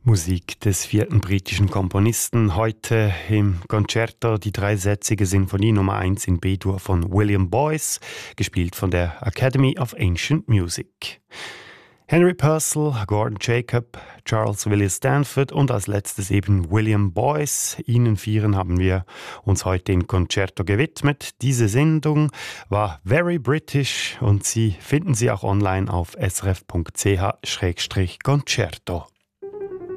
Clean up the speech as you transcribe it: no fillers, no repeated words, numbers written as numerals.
Musik des vierten britischen Komponisten. Heute im Concerto die dreisätzige Sinfonie Nummer 1 in B-Dur von William Boyce, gespielt von der Academy of Ancient Music. Henry Purcell, Gordon Jacob, Charles Willis Stanford und als letztes eben William Boyce. Ihnen vieren haben wir uns heute in Concerto gewidmet. Diese Sendung war Very British und Sie finden sie auch online auf srf.ch/concerto.